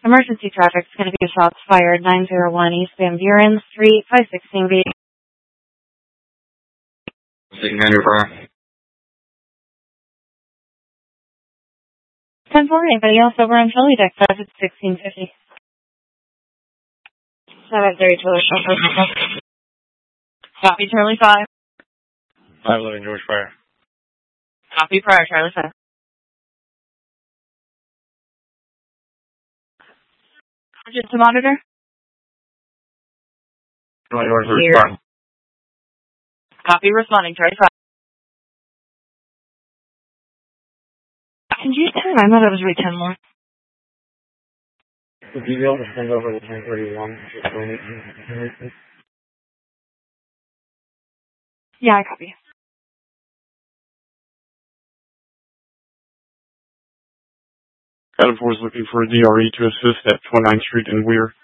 Emergency traffic is going to be shots fired 901 East Van Buren Street, 516 B. Commander Fire. 10-4, anybody else over on Philly deck 5 at 1650? 730 Charlie Fire. Copy Charlie 5. 511 George Fire. Copy prior Charlie 5. Just to monitor. George Fire. Copy responding Charlie 5. Can you 10? I thought it was really 10 more. Would you be able to send over the 1031? Yeah, I copy. Adam 4 is looking for a DRE to assist at 29th Street and Weir.